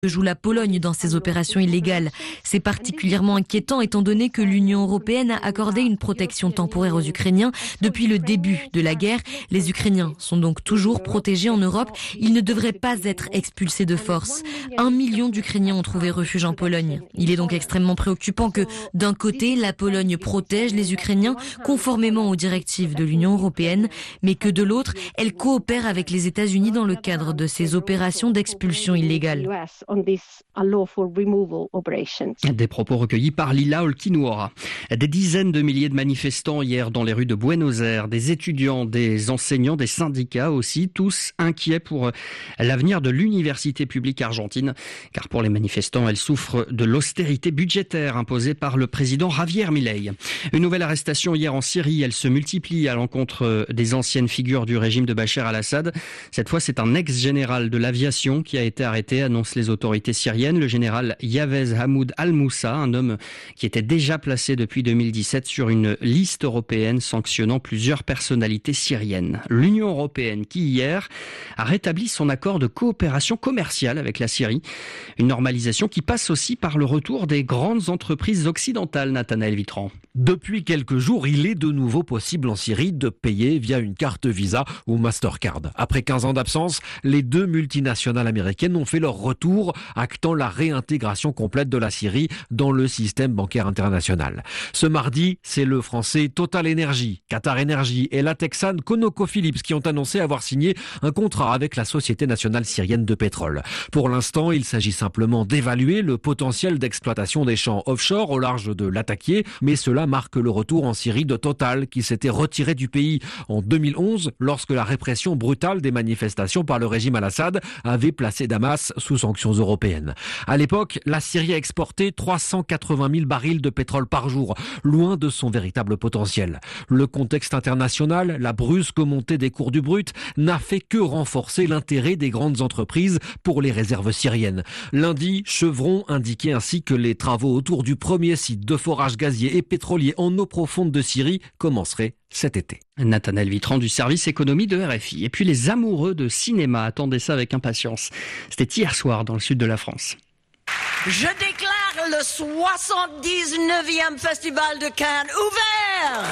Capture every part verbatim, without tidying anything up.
que joue la Pologne dans ces opérations illégales. C'est particulièrement inquiétant étant donné que l'Union européenne a accordé une protection temporaire aux Ukrainiens depuis le début de la guerre. Les Ukrainiens sont donc toujours protégés en Europe. Ils ne devraient pas être expulsés de force. Un million d'Ukrainiens ont trouvé refuge en Pologne. Il est donc extrêmement préoccupant que, d'un côté, la Pologne protège les Ukrainiens conformément aux directives de l'Union européenne, mais que de l'autre, elle coopère avec les États-Unis dans le cadre de ces opérations d'expulsion illégale. Des propos recueillis par Lila Olkinuora. Des dizaines de milliers de manifestants hier dans les rues de Buenos Aires, des étudiants, des enseignants, des syndicats aussi, tous inquiets pour l'avenir de l'université publique argentine. Car pour les manifestants, elle souffre de l'austérité budgétaire imposée par le président Javier Milei. Une nouvelle arrestation hier en Syrie, elle se multiplie à l'encontre des anciennes figures du régime de Bachar al-Assad. Cette fois, c'est un ex-général de l'aviation qui a été arrêté, annoncent les autorités syriennes. Le général Yavez Hamoud al-Moussa, un homme qui était déjà placé depuis deux mille dix-sept sur une liste européenne sanctionnant plusieurs personnalités syriennes. L'Union européenne qui hier a rétabli son accord de coopération commerciale avec la Syrie. Une normalisation qui passe aussi par le retour des grandes entreprises occidentales, Nathanaël Vitran. Depuis quelques jours, il est de nouveau possible en Syrie de payer via une carte Visa ou Mastercard. Après quinze ans d'absence, les deux multinationales américaines ont fait leur retour, actant la réintégration complète de la Syrie dans le système bancaire international. Ce mardi, c'est le français Total Energy, Qatar Energy et la Texane ConocoPhillips qui ont annoncé avoir signé un contrat avec la Société nationale syrienne de pétrole. Pour l'instant, il s'agit simplement d'évaluer le potentiel d'exploitation des champs offshore au large de Latakia, mais cela marque le retour en Syrie de Total qui s'était retiré du pays en deux mille onze lorsque la répression brutale des manifestations par le régime al-Assad avait placé Damas sous sanctions européennes. À l'époque, la Syrie a exporté trois cent quatre-vingt mille barils de pétrole par jour, loin de son véritable potentiel. Le contexte international, la brusque montée des cours du brut, n'a fait que renforcer l'intérêt des grandes entreprises pour les réserves syriennes. Lundi, Chevron indiquait ainsi que les travaux autour du premier site de forage gazier et pétrolier en eau profonde de Syrie commenceraient cet été. Nathanaël Vitran du service économie de R F I. Et puis les amoureux de cinéma attendaient ça avec impatience. C'était hier soir dans le sud de la France. Je déclare le soixante-dix-neuvième Festival de Cannes ouvert.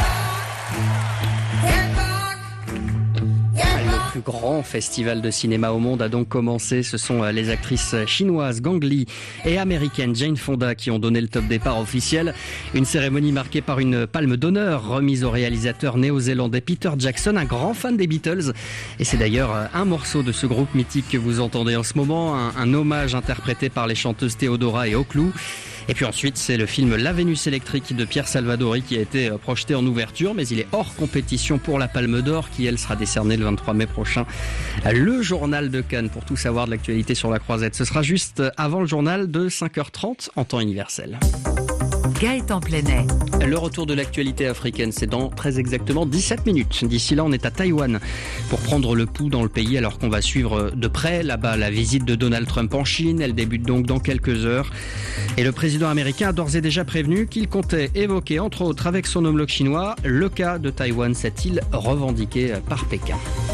Le plus grand festival de cinéma au monde a donc commencé. Ce sont les actrices chinoises Gang Li et américaine Jane Fonda qui ont donné le top départ officiel. Une cérémonie marquée par une palme d'honneur remise au réalisateur néo-zélandais Peter Jackson, un grand fan des Beatles. Et c'est d'ailleurs un morceau de ce groupe mythique que vous entendez en ce moment, un, un hommage interprété par les chanteuses Théodora et Oclou. Et puis ensuite, c'est le film La Vénus électrique de Pierre Salvadori qui a été projeté en ouverture, mais il est hors compétition pour la Palme d'Or qui, elle, sera décernée le vingt-trois mai prochain. Le journal de Cannes, pour tout savoir de l'actualité sur la Croisette. Ce sera juste avant le journal de cinq heures trente en temps universel. Gaëtan Plenet. Le retour de l'actualité africaine, c'est dans très exactement dix-sept minutes. D'ici là, on est à Taïwan pour prendre le pouls dans le pays alors qu'on va suivre de près là-bas la visite de Donald Trump en Chine. Elle débute donc dans quelques heures. Et le président américain a d'ores et déjà prévenu qu'il comptait évoquer, entre autres avec son homologue chinois, le cas de Taïwan, cette île revendiquée par Pékin.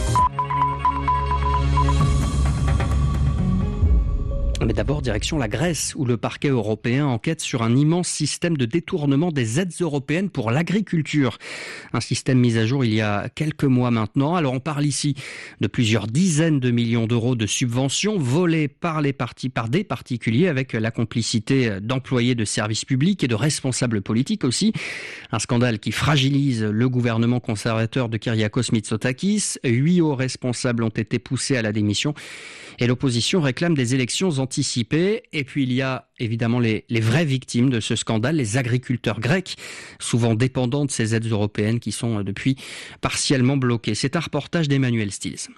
Mais d'abord, direction la Grèce, où le parquet européen enquête sur un immense système de détournement des aides européennes pour l'agriculture. Un système mis à jour il y a quelques mois maintenant. Alors on parle ici de plusieurs dizaines de millions d'euros de subventions volées par, les partis, par des particuliers avec la complicité d'employés de services publics et de responsables politiques aussi. Un scandale qui fragilise le gouvernement conservateur de Kyriakos Mitsotakis. Huit hauts responsables ont été poussés à la démission. Et l'opposition réclame des élections anticipées. Et puis il y a évidemment les, les vraies victimes de ce scandale, les agriculteurs grecs, souvent dépendants de ces aides européennes qui sont depuis partiellement bloquées. C'est un reportage d'Emmanuel Stills.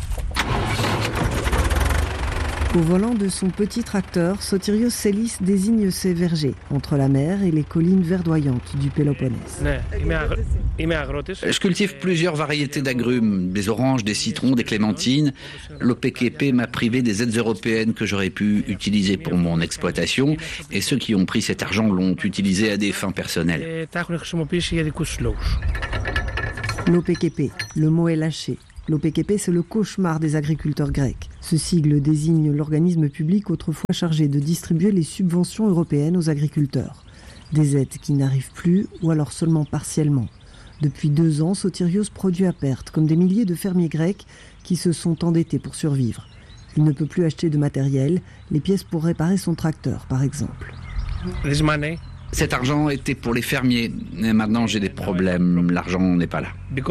Au volant de son petit tracteur, Sotirios Selis désigne ses vergers, entre la mer et les collines verdoyantes du Péloponnèse. Je cultive plusieurs variétés d'agrumes, des oranges, des citrons, des clémentines. L'O P K P m'a privé des aides européennes que j'aurais pu utiliser pour mon exploitation, et ceux qui ont pris cet argent l'ont utilisé à des fins personnelles. L'O P K P, le mot est lâché. L'O P K P, c'est le cauchemar des agriculteurs grecs. Ce sigle désigne l'organisme public autrefois chargé de distribuer les subventions européennes aux agriculteurs. Des aides qui n'arrivent plus ou alors seulement partiellement. Depuis deux ans, Sotirios produit à perte, comme des milliers de fermiers grecs qui se sont endettés pour survivre. Il ne peut plus acheter de matériel, les pièces pour réparer son tracteur par exemple. Cet argent était pour les fermiers. Et maintenant, j'ai des problèmes. L'argent n'est pas là.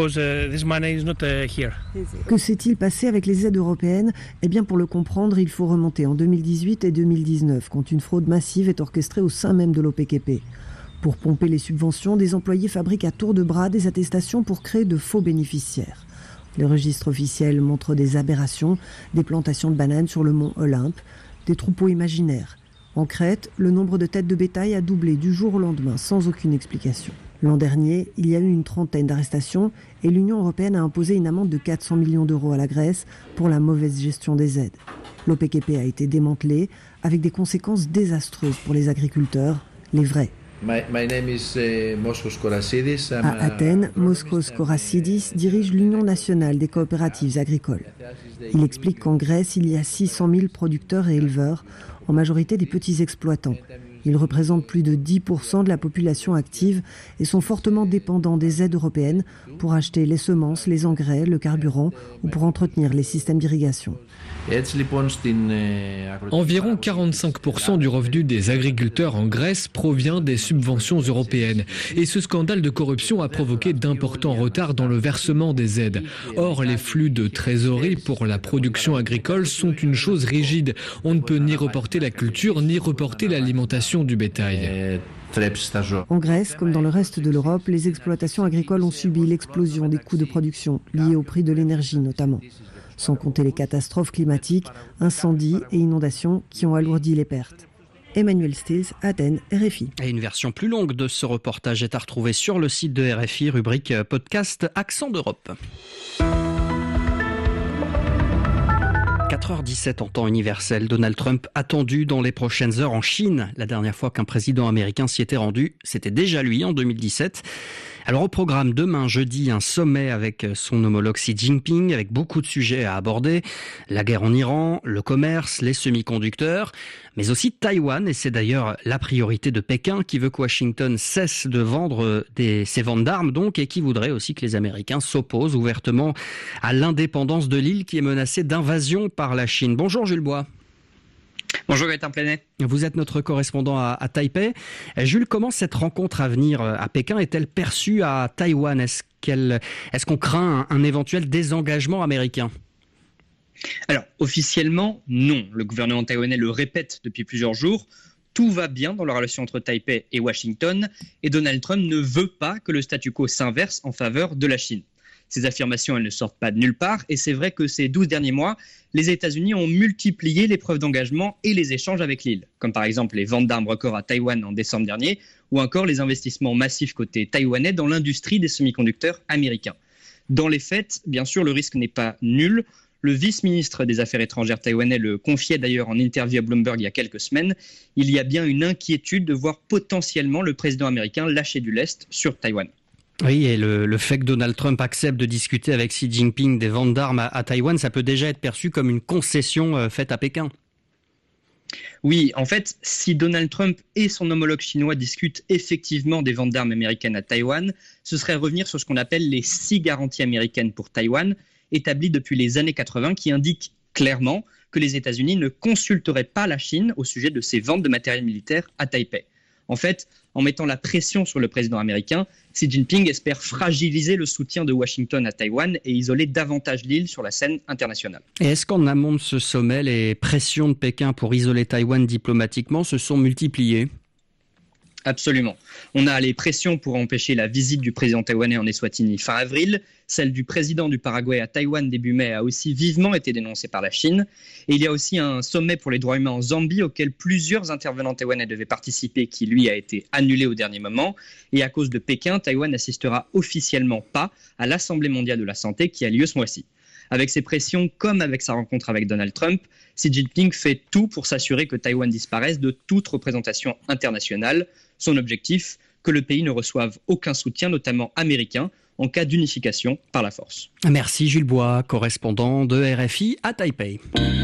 Que s'est-il passé avec les aides européennes ? Eh bien, pour le comprendre, il faut remonter en deux mille dix-huit et deux mille dix-neuf, quand une fraude massive est orchestrée au sein même de l'O P K P. Pour pomper les subventions, des employés fabriquent à tour de bras des attestations pour créer de faux bénéficiaires. Les registres officiels montrent des aberrations, des plantations de bananes sur le mont Olympe, des troupeaux imaginaires. En Crète, le nombre de têtes de bétail a doublé du jour au lendemain, sans aucune explication. L'an dernier, il y a eu une trentaine d'arrestations et l'Union européenne a imposé une amende de quatre cents millions d'euros à la Grèce pour la mauvaise gestion des aides. L'O P K P a été démantelé avec des conséquences désastreuses pour les agriculteurs, les vrais. My, my name is, uh, Moskos Korasidis. À Athènes, Moskos Korasidis dirige l'Union nationale des coopératives agricoles. Il explique qu'en Grèce, il y a six cent mille producteurs et éleveurs, en majorité des petits exploitants. Ils représentent plus de dix pour cent de la population active et sont fortement dépendants des aides européennes pour acheter les semences, les engrais, le carburant ou pour entretenir les systèmes d'irrigation. Environ quarante-cinq pour cent du revenu des agriculteurs en Grèce provient des subventions européennes. Et ce scandale de corruption a provoqué d'importants retards dans le versement des aides. Or, les flux de trésorerie pour la production agricole sont une chose rigide. On ne peut ni reporter la culture, ni reporter l'alimentation du bétail. En Grèce, comme dans le reste de l'Europe, les exploitations agricoles ont subi l'explosion des coûts de production, liés au prix de l'énergie notamment. Sans compter les catastrophes climatiques, incendies et inondations qui ont alourdi les pertes. Emmanuel Stills, Athènes, R F I. Et une version plus longue de ce reportage est à retrouver sur le site de R F I, rubrique podcast Accent d'Europe. quatre heures dix-sept en temps universel, Donald Trump attendu dans les prochaines heures en Chine. La dernière fois qu'un président américain s'y était rendu, c'était déjà lui en deux mille dix-sept. Alors au programme demain jeudi, un sommet avec son homologue Xi Jinping avec beaucoup de sujets à aborder. La guerre en Iran, le commerce, les semi-conducteurs, mais aussi Taïwan. Et c'est d'ailleurs la priorité de Pékin qui veut que Washington cesse de vendre des, ses ventes d'armes donc et qui voudrait aussi que les Américains s'opposent ouvertement à l'indépendance de l'île qui est menacée d'invasion par la Chine. Bonjour Jules Bois. Bonjour Gaëtan Plenet. Vous êtes notre correspondant à, à Taipei. Jules, comment cette rencontre à venir à Pékin est-elle perçue à Taïwan ? Est-ce qu'elle, est-ce qu'on craint un, un éventuel désengagement américain ? Alors, officiellement, non. Le gouvernement taïwanais le répète depuis plusieurs jours. Tout va bien dans la relation entre Taipei et Washington et Donald Trump ne veut pas que le statu quo s'inverse en faveur de la Chine. Ces affirmations, elles ne sortent pas de nulle part et c'est vrai que ces douze derniers mois, les États-Unis ont multiplié les preuves d'engagement et les échanges avec l'île, comme par exemple les ventes d'armes records à Taïwan en décembre dernier ou encore les investissements massifs côté taïwanais dans l'industrie des semi-conducteurs américains. Dans les faits, bien sûr, le risque n'est pas nul. Le vice-ministre des Affaires étrangères taïwanais le confiait d'ailleurs en interview à Bloomberg il y a quelques semaines. Il y a bien une inquiétude de voir potentiellement le président américain lâcher du lest sur Taïwan. Oui, et le, le fait que Donald Trump accepte de discuter avec Xi Jinping des ventes d'armes à, à Taïwan, ça peut déjà être perçu comme une concession euh, faite à Pékin. Oui, en fait, si Donald Trump et son homologue chinois discutent effectivement des ventes d'armes américaines à Taïwan, ce serait revenir sur ce qu'on appelle les six garanties américaines pour Taïwan, établies depuis les années quatre-vingts, qui indiquent clairement que les États-Unis ne consulteraient pas la Chine au sujet de ces ventes de matériel militaire à Taipei. En fait, en mettant la pression sur le président américain, Xi Jinping espère fragiliser le soutien de Washington à Taïwan et isoler davantage l'île sur la scène internationale. Et est-ce qu'en amont de ce sommet, les pressions de Pékin pour isoler Taïwan diplomatiquement se sont multipliées ? Absolument. On a les pressions pour empêcher la visite du président taïwanais en Eswatini fin avril. Celle du président du Paraguay à Taïwan début mai a aussi vivement été dénoncée par la Chine. Et il y a aussi un sommet pour les droits humains en Zambie auquel plusieurs intervenants taïwanais devaient participer qui, lui, a été annulé au dernier moment. Et à cause de Pékin, Taïwan n'assistera officiellement pas à l'Assemblée mondiale de la santé qui a lieu ce mois-ci. Avec ces pressions, comme avec sa rencontre avec Donald Trump, Xi Jinping fait tout pour s'assurer que Taïwan disparaisse de toute représentation internationale. Son objectif, que le pays ne reçoive aucun soutien, notamment américain, en cas d'unification par la force. Merci Jules Bois, correspondant de R F I à Taipei.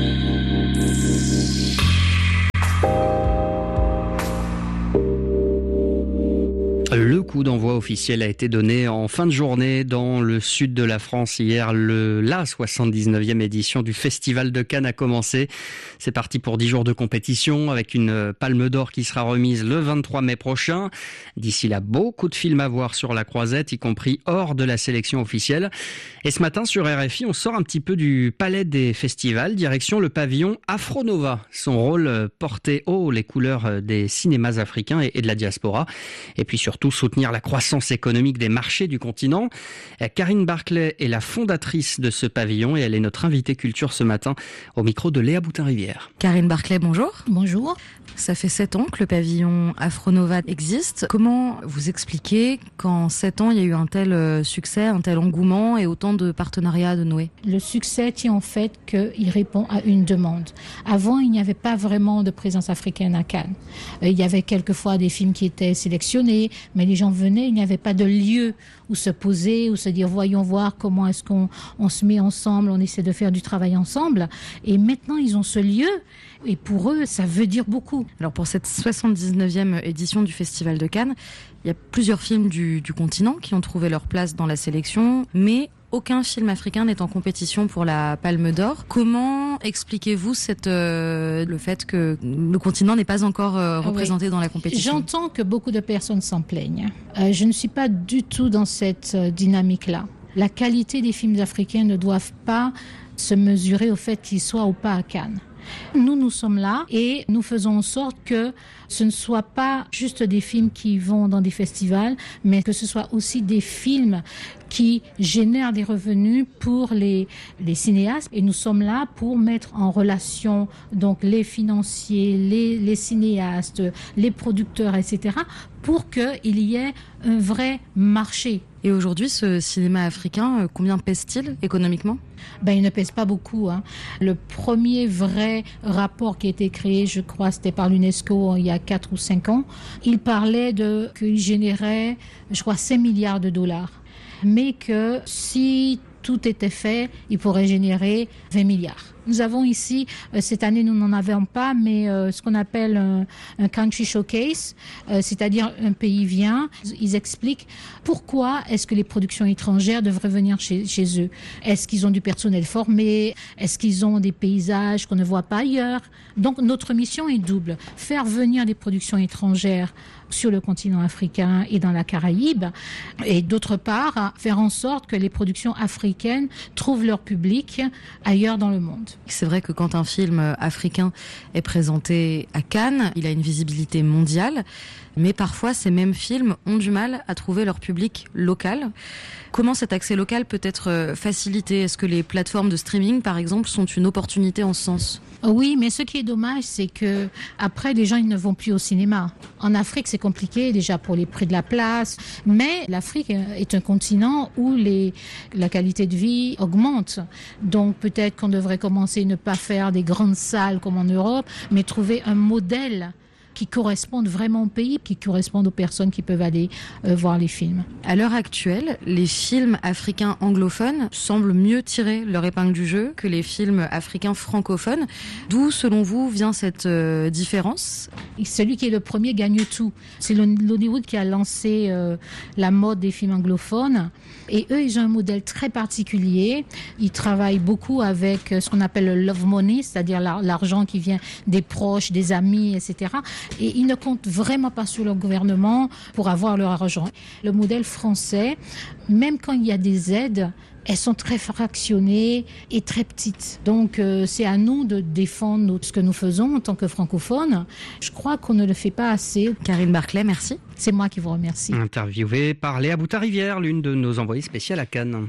Le coup d'envoi officiel a été donné en fin de journée dans le sud de la France hier. Le, la soixante-dix-neuvième édition du Festival de Cannes a commencé. C'est parti pour dix jours de compétition avec une palme d'or qui sera remise le vingt-trois mai prochain. D'ici là, beaucoup de films à voir sur la croisette, y compris hors de la sélection officielle. Et ce matin sur R F I, on sort un petit peu du palais des festivals, direction le pavillon Afronova. Son rôle, porter haut les couleurs des cinémas africains et de la diaspora. Et puis surtout, soutenir la croissance économique des marchés du continent. Karine Barclay est la fondatrice de ce pavillon et elle est notre invitée culture ce matin au micro de Léa Boutin-Rivière. Karine Barclay, bonjour. Bonjour. Ça fait sept ans que le pavillon Afronova existe. Comment vous expliquez qu'en sept ans, il y a eu un tel succès, un tel engouement et autant de partenariats de noués? Le succès tient au fait qu'il répond à une demande. Avant, il n'y avait pas vraiment de présence africaine à Cannes. Il y avait quelquefois des films qui étaient sélectionnés, mais les gens venaient, il n'y avait pas de lieu où se poser, où se dire voyons voir comment est-ce qu'on on se met ensemble, on essaie de faire du travail ensemble. Et maintenant, ils ont ce lieu et pour eux, ça veut dire beaucoup. Alors pour cette soixante-dix-neuvième édition du Festival de Cannes, il y a plusieurs films du, du continent qui ont trouvé leur place dans la sélection, mais aucun film africain n'est en compétition pour la Palme d'Or. Comment expliquez-vous cette, euh, le fait que le continent n'est pas encore euh, représenté oui. dans la compétition? J'entends que beaucoup de personnes s'en plaignent. Euh, je ne suis pas du tout dans cette euh, dynamique-là. La qualité des films africains ne doivent pas se mesurer au fait qu'ils soient ou pas à Cannes. Nous, nous sommes là et nous faisons en sorte que ce ne soit pas juste des films qui vont dans des festivals, mais que ce soit aussi des films qui génèrent des revenus pour les, les cinéastes. Et nous sommes là pour mettre en relation donc les financiers, les, les cinéastes, les producteurs, et cetera, pour qu'il y ait un vrai marché. Et aujourd'hui, ce cinéma africain, combien pèse-t-il économiquement? Ben, il ne pèse pas beaucoup, hein. Le premier vrai rapport qui a été créé, je crois, c'était par l'UNESCO il y a quatre ou cinq ans. Il parlait de qu'il générait, je crois, cinq milliards de dollars. Mais que si tout était fait, il pourrait générer vingt milliards. Nous avons ici, euh, cette année nous n'en avons pas, mais euh, ce qu'on appelle un, un country showcase, euh, c'est-à-dire un pays vient, ils expliquent pourquoi est-ce que les productions étrangères devraient venir chez, chez eux. Est-ce qu'ils ont du personnel formé? Est-ce qu'ils ont des paysages qu'on ne voit pas ailleurs? Donc notre mission est double. Faire venir des productions étrangères sur le continent africain et dans la Caraïbe, et d'autre part, faire en sorte que les productions africaines trouvent leur public ailleurs dans le monde. C'est vrai que quand un film africain est présenté à Cannes, il a une visibilité mondiale, mais parfois ces mêmes films ont du mal à trouver leur public local. Comment cet accès local peut être facilité? Est-ce que les plateformes de streaming, par exemple, sont une opportunité en ce sens? Oui, mais ce qui est dommage, c'est que après, les gens ils ne vont plus au cinéma. En Afrique, c'est compliqué déjà pour les prix de la place, mais l'Afrique est un continent où les, la qualité de vie augmente. Donc peut-être qu'on devrait commencer à ne pas faire des grandes salles comme en Europe, mais trouver un modèle qui correspondent vraiment au pays, qui correspondent aux personnes qui peuvent aller euh, voir les films. À l'heure actuelle, les films africains anglophones semblent mieux tirer leur épingle du jeu que les films africains francophones. D'où, selon vous, vient cette euh, différence? Celui qui est le premier gagne tout. C'est l'Hollywood qui a lancé euh, la mode des films anglophones. Et eux, ils ont un modèle très particulier. Ils travaillent beaucoup avec ce qu'on appelle le love money, c'est-à-dire l'argent qui vient des proches, des amis, et cetera. Et ils ne comptent vraiment pas sur leur gouvernement pour avoir leur argent. Le modèle français, même quand il y a des aides, elles sont très fractionnées et très petites. Donc euh, c'est à nous de défendre notre, ce que nous faisons en tant que francophones. Je crois qu'on ne le fait pas assez. Karine Barclay, merci. C'est moi qui vous remercie. Interviewée par Léa Boutin-Rivière, l'une de nos envoyées spéciales à Cannes.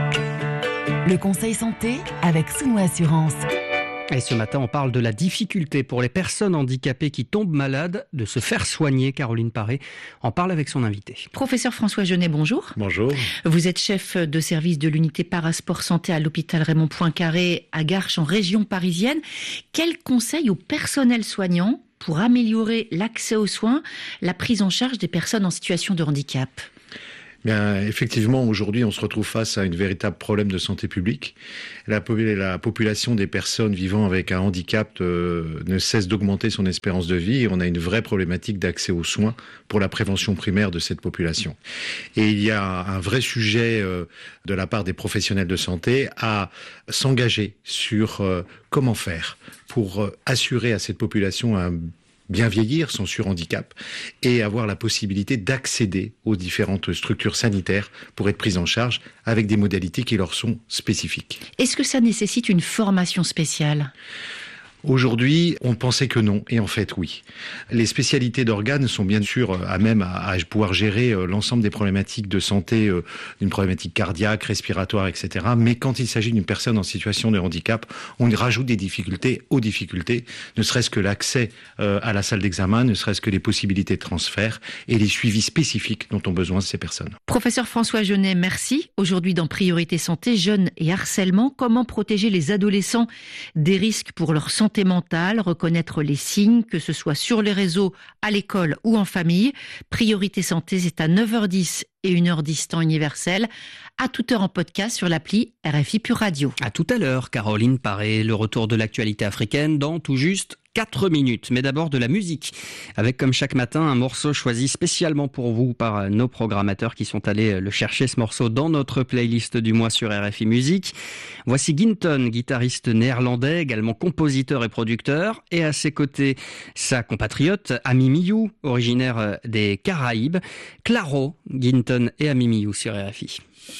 Le conseil santé avec Souno Assurance. Et ce matin, on parle de la difficulté pour les personnes handicapées qui tombent malades de se faire soigner. Caroline Paré en parle avec son invité. Professeur François Genet, bonjour. Bonjour. Vous êtes chef de service de l'unité Parasport Santé à l'hôpital Raymond Poincaré à Garches en région parisienne. Quels conseils aux personnels soignants pour améliorer l'accès aux soins, la prise en charge des personnes en situation de handicap ? Bien, effectivement, aujourd'hui, on se retrouve face à un véritable problème de santé publique. La, la population des personnes vivant avec un handicap euh, ne cesse d'augmenter son espérance de vie et on a une vraie problématique d'accès aux soins pour la prévention primaire de cette population. Et il y a un vrai sujet euh, de la part des professionnels de santé à s'engager sur euh, comment faire pour euh, assurer à cette population un bien vieillir sans surhandicap et avoir la possibilité d'accéder aux différentes structures sanitaires pour être prises en charge avec des modalités qui leur sont spécifiques. Est-ce que ça nécessite une formation spéciale ? Aujourd'hui, on pensait que non, et en fait, oui. Les spécialités d'organes sont bien sûr à même à, à pouvoir gérer l'ensemble des problématiques de santé, euh, d'une problématique cardiaque, respiratoire, et cetera. Mais quand il s'agit d'une personne en situation de handicap, on rajoute des difficultés aux difficultés, ne serait-ce que l'accès euh, à la salle d'examen, ne serait-ce que les possibilités de transfert et les suivis spécifiques dont ont besoin ces personnes. Professeur François Jeunet, merci. Aujourd'hui, dans Priorité Santé, jeunes et harcèlement, comment protéger les adolescents des risques pour leur santé mentale, reconnaître les signes, que ce soit sur les réseaux, à l'école ou en famille. Priorité Santé, c'est à neuf heures dix et une heure dix temps universel. À toute heure en podcast sur l'appli R F I Pure Radio. À tout à l'heure, Caroline Paré, le retour de l'actualité africaine dans tout juste quatre minutes. Mais d'abord de la musique, avec comme chaque matin un morceau choisi spécialement pour vous par nos programmateurs qui sont allés le chercher, ce morceau, dans notre playlist du mois sur R F I Musique. Voici Ginton, guitariste néerlandais, également compositeur et producteur, et à ses côtés sa compatriote Ami Miou, originaire des Caraïbes. Claro, Ginton et Ami Miou sur R F I.